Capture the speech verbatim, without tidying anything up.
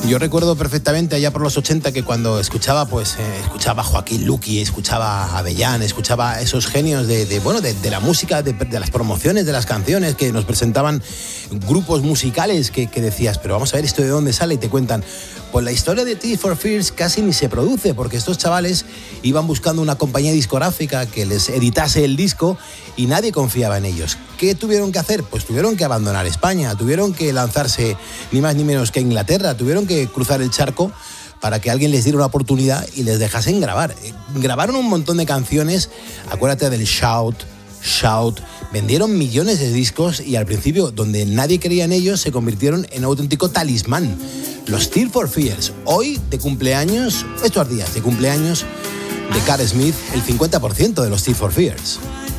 Yo recuerdo perfectamente allá por los ochenta que cuando escuchaba, pues, eh, escuchaba a Joaquín Luqui, escuchaba a Avellán, escuchaba a esos genios de, de bueno, de, de la música, de, de las promociones, de las canciones, que nos presentaban grupos musicales que, que decías, pero vamos a ver esto de dónde sale, y te cuentan, pues la historia de Tears for Fears casi ni se produce, porque estos chavales iban buscando una compañía discográfica que les editase el disco y nadie confiaba en ellos. ¿Qué tuvieron que hacer? Pues tuvieron que abandonar España, tuvieron que lanzarse ni más ni menos que a Inglaterra, tuvieron que cruzar el charco para que alguien les diera una oportunidad y les dejasen grabar. Grabaron un montón de canciones, acuérdate del Shout, Shout, vendieron millones de discos y al principio, donde nadie creía en ellos, se convirtieron en un auténtico talismán. Los Tears for Fears, hoy de cumpleaños, estos días de cumpleaños de Carl Smith, el cincuenta por ciento de los Tears for Fears.